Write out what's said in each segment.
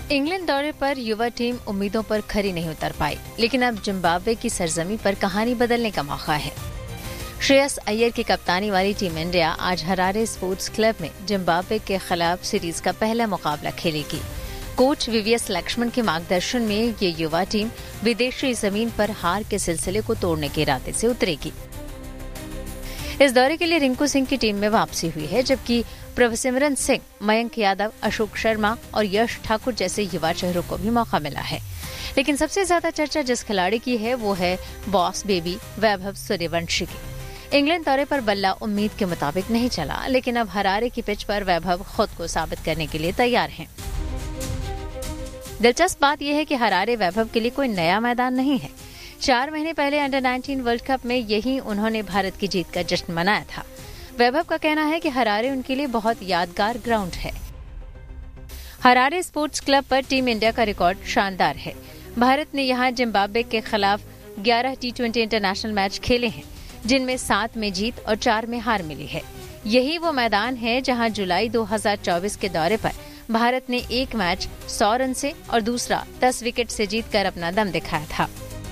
England दौरे पर युवा टीम उम्मीदों पर खरी नहीं उतर पाई, लेकिन अब जिम्बाब्वे की सरजमी पर कहानी बदलने का मौका है। श्रेयस अय्यर की कप्तानी वाली टीम इंडिया आज हरारे स्पोर्ट्स क्लब में जिम्बाब्वे के खिलाफ सीरीज का पहला मुकाबला खेलेगी। कोच वीवीएस लक्ष्मण के मार्गदर्शन में ये युवा टीम विदेशी जमीन पर हार के सिलसिले को तोड़ने के इरादे से उतरेगी। इस दौरे के लिए रिंकू सिंह की टीम में वापसी हुई है, जबकि प्रभसिमरन सिंह, मयंक यादव, अशोक शर्मा और यश ठाकुर जैसे युवा चेहरों को भी मौका मिला है। लेकिन सबसे ज्यादा चर्चा जिस खिलाड़ी की है वो है बॉस बेबी वैभव सूर्यवंशी की। इंग्लैंड दौरे पर बल्ला उम्मीद के मुताबिक नहीं चला, लेकिन अब हरारे की पिच पर वैभव खुद को साबित करने के लिए तैयार हैं। दिलचस्प बात यह है कि हरारे वैभव के लिए कोई नया मैदान नहीं है। 4 महीने पहले अंडर-19 वर्ल्ड कप में यही उन्होंने भारत की जीत का जश्न मनाया था। वैभव का कहना है कि हरारे उनके लिए बहुत यादगार ग्राउंड है। हरारे स्पोर्ट्स क्लब पर टीम इंडिया का रिकॉर्ड शानदार है। भारत ने यहां जिम्बाब्वे के खिलाफ 11 T20 इंटरनेशनल मैच खेले हैं, जिनमें 7 में जीत और 4 में हार मिली है। यही वो मैदान है जहां जुलाई 2024 के दौरे पर भारत ने एक मैच 100 रन से और दूसरा 10 विकेट से जीतकर अपना दम दिखाया था।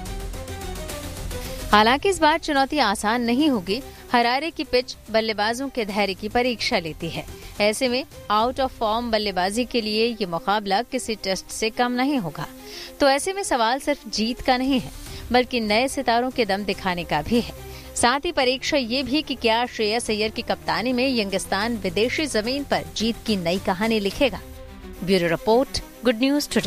हालांकि इस बार चुनौती आसान नहीं होगी। हरारे की पिच बल्लेबाजों के धैर्य की परीक्षा लेती है। ऐसे में आउट ऑफ फॉर्म बल्लेबाजी के लिए ये मुकाबला किसी टेस्ट से कम नहीं होगा। तो ऐसे में सवाल सिर्फ जीत का नहीं है, बल्कि नए सितारों के दम दिखाने का भी है। साथ ही परीक्षा ये भी कि क्या श्रेयस अय्यर की कप्तानी में यंगिस्तान विदेशी जमीन पर जीत की नई कहानी लिखेगा। Bureau report, good news today.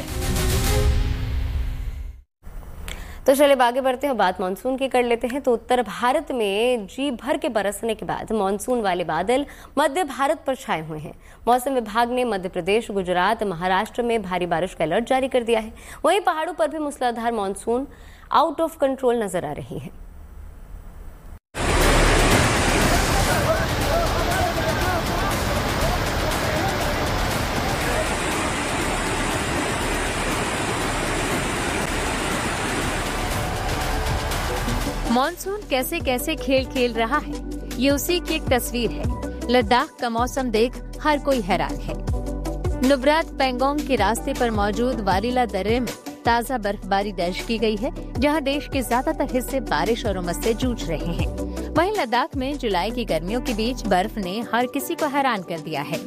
तो चलिए आगे बढ़ते हैं, बात मानसून की कर लेते हैं। तो उत्तर भारत में जी भर के बरसने के बाद मानसून वाले बादल मध्य भारत पर छाए हुए हैं। मौसम विभाग ने मध्य प्रदेश, गुजरात, महाराष्ट्र में भारी बारिश का अलर्ट जारी कर दिया है। वहीं पहाड़ों पर भी मूसलाधार मानसून आउट ऑफ कंट्रोल नजर आ रही है। मॉनसून कैसे कैसे खेल खेल रहा है, ये उसी की एक तस्वीर है। लद्दाख का मौसम देख हर कोई हैरान है। नुब्रात पेंगोंग के रास्ते पर मौजूद वालीला दर्रे में ताजा बर्फबारी दर्ज की गई है, जहां देश के ज्यादातर हिस्से बारिश और उमस से जूझ रहे हैं। वहीं लद्दाख में जुलाई की गर्मियों के बीच बर्फ ने हर किसी को हैरान कर दिया है।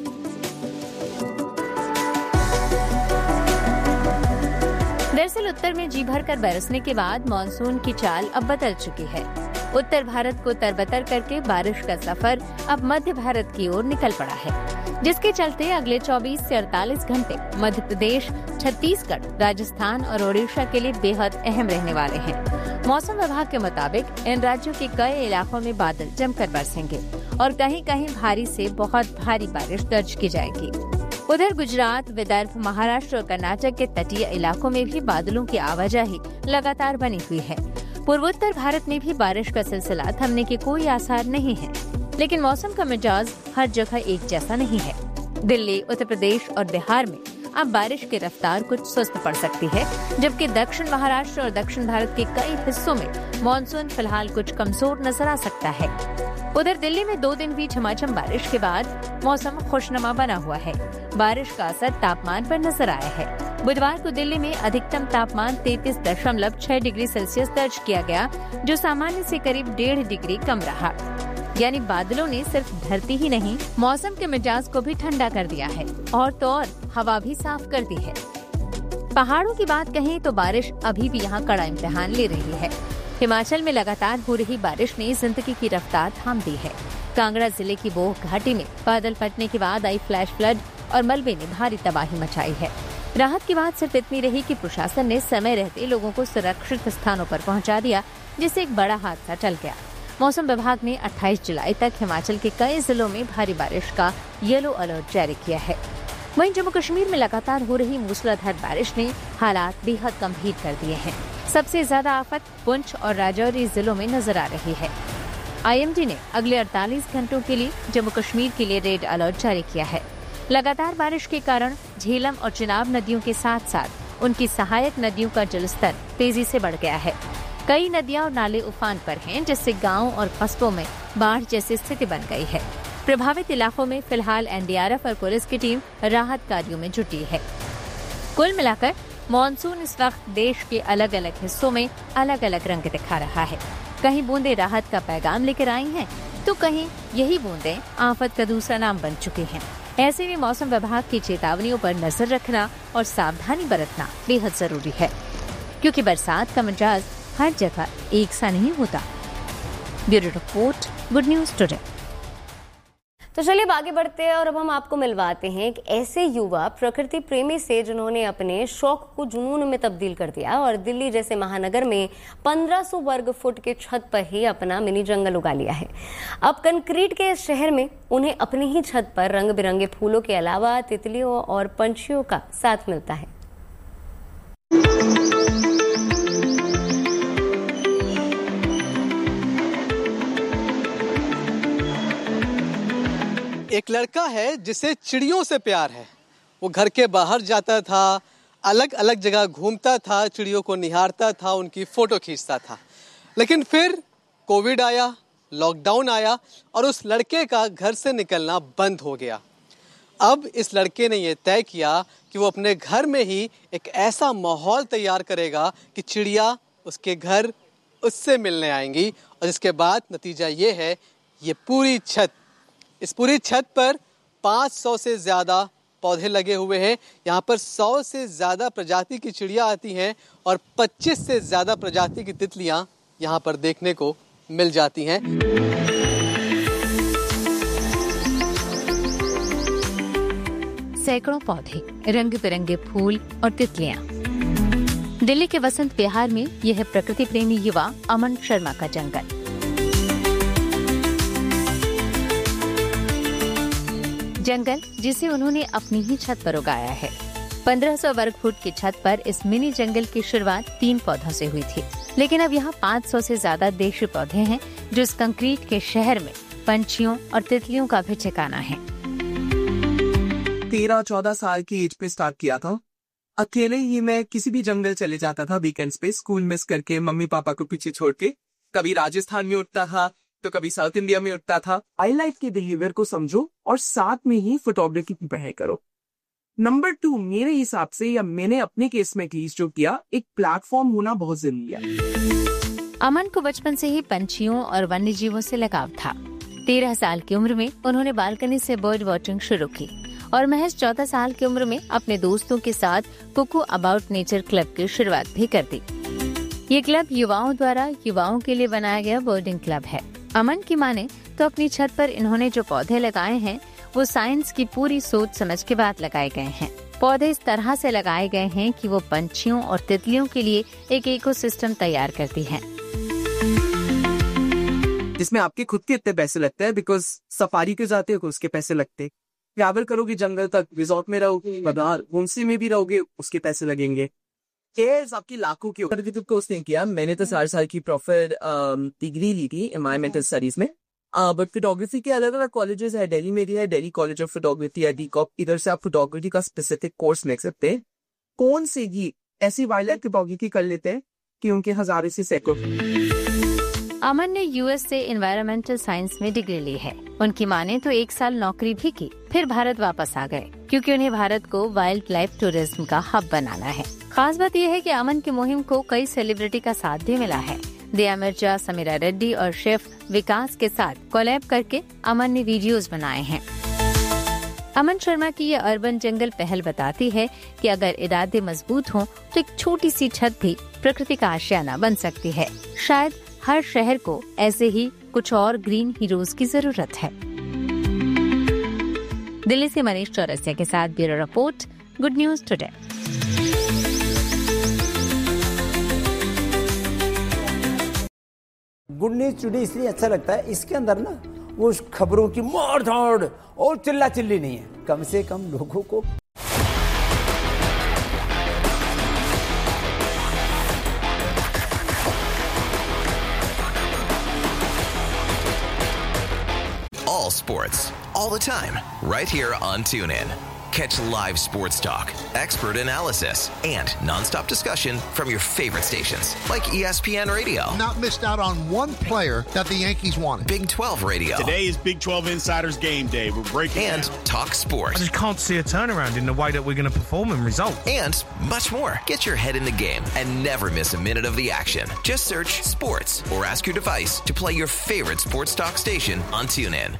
दरअसल उत्तर में जी भर कर बरसने के बाद मानसून की चाल अब बदल चुकी है। उत्तर भारत को तरबतर करके बारिश का सफर अब मध्य भारत की ओर निकल पड़ा है, जिसके चलते अगले 24 से 48 घंटे मध्य प्रदेश, छत्तीसगढ़, राजस्थान और ओडिशा के लिए बेहद अहम रहने वाले हैं। मौसम विभाग के मुताबिक इन राज्यों के कई इलाकों में बादल जमकर बरसेंगे और कहीं कहीं भारी से बहुत भारी बारिश दर्ज की जाएगी। उधर गुजरात, विदर्भ, महाराष्ट्र और कर्नाटक के तटीय इलाकों में भी बादलों की आवाजाही लगातार बनी हुई है। पूर्वोत्तर भारत में भी बारिश का सिलसिला थमने के कोई आसार नहीं है, लेकिन मौसम का मिजाज हर जगह एक जैसा नहीं है। दिल्ली, उत्तर प्रदेश और बिहार में अब बारिश की रफ्तार कुछ सुस्त पड़ सकती है, जबकि दक्षिण महाराष्ट्र और दक्षिण भारत के कई हिस्सों में मानसून फिलहाल कुछ कमजोर नजर आ सकता है। उधर दिल्ली में 2 दिन हुई झमाझम बारिश के बाद मौसम खुशनुमा बना हुआ है। बारिश का असर तापमान पर नजर आया है। बुधवार को दिल्ली में अधिकतम तापमान 33.6 डिग्री सेल्सियस दर्ज किया गया, जो सामान्य से करीब 1.5 डिग्री कम रहा। यानी बादलों ने सिर्फ धरती ही नहीं, मौसम के मिजाज को भी ठंडा कर दिया है और तो और हवा भी साफ कर दी है। पहाड़ों की बात कहें तो बारिश अभी भी यहाँ कड़ा इम्तिहान ले रही है। हिमाचल में लगातार हो रही बारिश ने जिंदगी की रफ्तार थाम दी है। कांगड़ा जिले की बोह घाटी में बादल फटने के बाद आई फ्लैश फ्लड और मलबे ने भारी तबाही मचाई है। राहत की बात सिर्फ इतनी रही कि प्रशासन ने समय रहते लोगों को सुरक्षित स्थानों पर पहुंचा दिया, जिससे एक बड़ा हादसा टल गया। मौसम विभाग ने 28 जुलाई तक हिमाचल के कई जिलों में भारी बारिश का येलो अलर्ट जारी किया है। वहीं जम्मू कश्मीर में लगातार हो रही मूसलाधार बारिश ने हालात बेहद गंभीर कर दिए हैं। सबसे ज्यादा आफत पुंछ और राजौरी जिलों में नजर आ रही है। IMD ने अगले 48 घंटों के लिए जम्मू कश्मीर के लिए रेड अलर्ट जारी किया है। लगातार बारिश के कारण झेलम और चिनाब नदियों के साथ साथ उनकी सहायक नदियों का जलस्तर तेजी से बढ़ गया है। कई नदियां और नाले उफान पर हैं, जिससे गांवों और कस्बों में बाढ़ जैसी स्थिति बन गई है। प्रभावित इलाकों में फिलहाल NDRF और पुलिस की टीम राहत कार्यों में जुटी है। कुल मिलाकर मॉनसून इस वक्त देश के अलग अलग हिस्सों में अलग अलग रंग दिखा रहा है। कहीं बूंदे राहत का पैगाम लेकर आई हैं, तो कहीं यही बूंदे आफत का दूसरा नाम बन चुके हैं। ऐसे में मौसम विभाग की चेतावनियों पर नजर रखना और सावधानी बरतना बेहद जरूरी है, क्योंकि बरसात का मिजाज हर जगह एक सा नहीं होता। Bureau report, good news today. तो चलिए अब आगे बढ़ते हैं और अब हम आपको मिलवाते हैं एक ऐसे युवा प्रकृति प्रेमी से जिन्होंने अपने शौक को जुनून में तब्दील कर दिया और दिल्ली जैसे महानगर में 1500 वर्ग फुट के छत पर ही अपना मिनी जंगल उगा लिया है। अब कंक्रीट के इस शहर में उन्हें अपनी ही छत पर रंग बिरंगे फूलों के अलावा तितलियों और पंछियों का साथ मिलता है। एक लड़का है जिसे चिड़ियों से प्यार है। वो घर के बाहर जाता था, अलग अलग जगह घूमता था, चिड़ियों को निहारता था, उनकी फोटो खींचता था। लेकिन फिर कोविड आया, लॉकडाउन आया और उस लड़के का घर से निकलना बंद हो गया। अब इस लड़के ने ये तय किया कि वो अपने घर में ही एक ऐसा माहौल तैयार करेगा कि चिड़िया उसके घर उससे मिलने आएंगी। और जिसके बाद नतीजा ये है, ये इस पूरी छत पर 500 से ज़्यादा पौधे लगे हुए हैं। यहाँ पर 100 से ज़्यादा प्रजाति की चिड़िया आती हैं और 25 से ज़्यादा प्रजाति की तितलियाँ यहाँ पर देखने को मिल जाती हैं। सैकड़ों पौधे, रंग बिरंगे फूल और तितलियाँ। दिल्ली के वसंत विहार में यह है प्रकृति प्रेमी युवा अमन शर्मा का जंगल। जंगल जिसे उन्होंने अपनी ही छत पर उगाया है। 1500 वर्ग फुट की छत पर इस मिनी जंगल की शुरुआत 3 पौधों से हुई थी, लेकिन अब यहाँ 500 से ज्यादा देशी पौधे हैं जो इस कंक्रीट के शहर में पंछियों और तितलियों का भी ठिकाना है। 13-14 साल की एज पे स्टार्ट किया था। अकेले ही मैं किसी भी जंगल चले जाता था वीकेंड्स पे, स्कूल मिस करके मम्मी पापा को पीछे छोड़ के। कभी राजस्थान में उठता था तो कभी साउथ इंडिया में उठता था। वाइल्ड लाइफ के बिहेवियर को समझो और साथ में ही फोटोग्राफी की पढ़ाई करो। नंबर 2, मेरे हिसाब से या मैंने अपने केस में जो किया, एक प्लेटफॉर्म होना बहुत जरूरी है। अमन को बचपन से ही पंछियों और वन्य जीवों से लगाव था। 13 साल की उम्र में उन्होंने बालकनी से बर्ड वॉचिंग शुरू की और महज 14 साल की उम्र में अपने दोस्तों के साथ कुकू अबाउट नेचर क्लब की शुरुआत भी कर दी। ये क्लब युवाओं द्वारा युवाओं के लिए बनाया गया बर्डिंग क्लब है। अमन की माने तो अपनी छत पर इन्होंने जो पौधे लगाए हैं वो साइंस की पूरी सोच समझ के बाद लगाए गए हैं। पौधे इस तरह से लगाए गए हैं कि वो पंछियों और तितलियों के लिए एक इकोसिस्टम तैयार करती हैं, जिसमें आपके खुद के इतने पैसे लगते हैं, बिकॉज सफारी के जाते हो उसके पैसे लगते, ट्रैवल करोगे जंगल तक, रिजॉर्ट में रहोगे, बाजार होमस्टे में भी रहोगे, उसके पैसे लगेंगे। केयर्स आपकी लाखों की कोर्स नहीं किया। मैंने तो 4 साल की प्रॉपर डिग्री ली थी एनवायरमेंटल स्टडीज में, बट फोटोग्राफी के अलग अलग कॉलेजेस है। दिल्ली में भी है, दिल्ली कॉलेज ऑफ फोटोग्राफी है, डीकॉप। इधर से आप फोटोग्राफी का स्पेसिफिक कोर्स ले सकते हैं। कौन से ही ऐसी वाइल्ड लाइफ फोटोग्राफी कर लेते हैं कि उनके हजारों से सैकड़ों। अमन ने यूएस से एनवायरमेंटल साइंस में डिग्री ली है। उनकी मां ने तो 1 साल नौकरी भी की, फिर भारत वापस आ गए क्योंकि उन्हें भारत को वाइल्ड लाइफ टूरिज्म का हब बनाना है। खास बात यह है कि अमन की मुहिम को कई सेलिब्रिटी का साथ भी मिला है। दिया मिर्जा, समीरा रेड्डी और शेफ विकास के साथ कोलैब करके अमन ने वीडियोस बनाए हैं। अमन शर्मा की ये अर्बन जंगल पहल बताती है कि अगर इरादे मजबूत हों तो एक छोटी सी छत भी प्रकृति का आशियाना बन सकती है। शायद हर शहर को ऐसे ही कुछ और ग्रीन हीरोज की जरूरत है। दिल्ली से मनीष चौरसिया के साथ bureau report, good news today. Good news today इसलिए अच्छा लगता है, इसके अंदर ना वो खबरों की मार धाड़ और चिल्ला चिल्ली नहीं है, कम से कम लोगों को All sports, all the time, right here on TuneIn. Catch live sports talk, expert analysis, and nonstop discussion from your favorite stations like ESPN Radio. Not missed out on one player that the Yankees wanted. Big 12 Radio. Today is Big 12 Insiders Game Day. We're breaking and down. Talk sports. I just can't see a turnaround in the way that we're going to perform and result. And much more. Get your head in the game and never miss a minute of the action. Just search sports or ask your device to play your favorite sports talk station on TuneIn.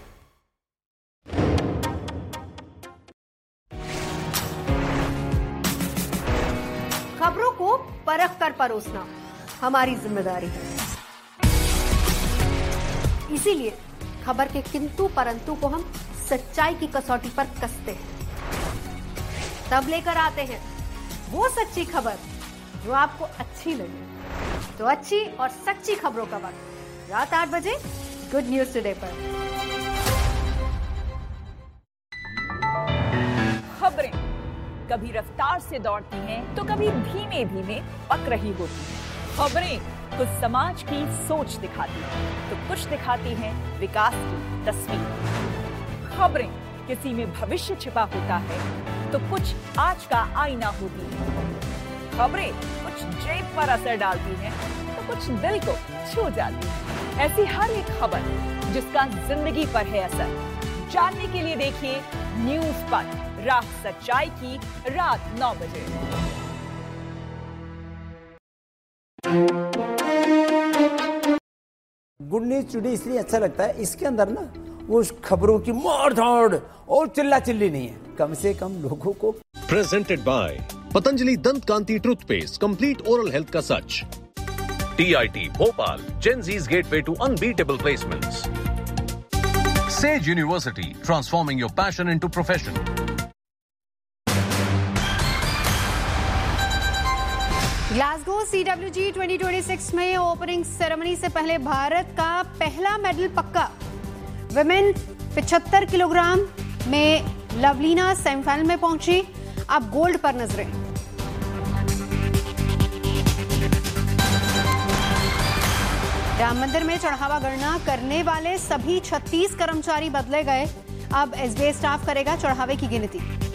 खबरों को परख कर परोसना हमारी जिम्मेदारी है। इसीलिए खबर के किंतु परंतु को हम सच्चाई की कसौटी पर कसते हैं, तब लेकर आते हैं वो सच्ची खबर जो आपको अच्छी लगे। तो अच्छी और सच्ची खबरों का वक्त रात 8 बजे गुड न्यूज टुडे पर। खबरें कभी रफ्तार से दौड़ती हैं तो कभी धीमे धीमे पक रही होती हैं। खबरें कुछ समाज की सोच दिखाती हैं तो कुछ दिखाती हैं विकास की तस्वीर। खबरें किसी में भविष्य छिपा होता है तो कुछ आज का आईना होती है। खबरें कुछ जेब पर असर डालती हैं तो कुछ दिल को छू जाती है। ऐसी हर एक खबर जिसका जिंदगी पर है असर, जानने के लिए देखिए न्यूज़ पर राह सच्चाई की रात 9 बजे। गुड न्यूज टुडे इसलिए अच्छा लगता है, इसके अंदर ना वो खबरों की मार धाड़ और चिल्ला चिल्ली नहीं है, कम से कम लोगों को। प्रेजेंटेड बाय पतंजलि दंत कांति टूथपेस्ट, कंप्लीट ओरल हेल्थ का सच। TIT Bhopal, Gen Z's gateway to unbeatable placements. Sage University, transforming your passion into profession. Glasgow CWG 2026 में ओपनिंग सेरेमनी से पहले भारत का पहला मेडल पक्का। विमेन 75 किलोग्राम में लवलीना सेमीफाइनल में पहुंची। अब गोल्ड पर नजरें। राम मंदिर में चढ़ावा गणना करने वाले सभी 36 कर्मचारी बदले गए। अब SBI स्टाफ करेगा चढ़ावे की गिनती।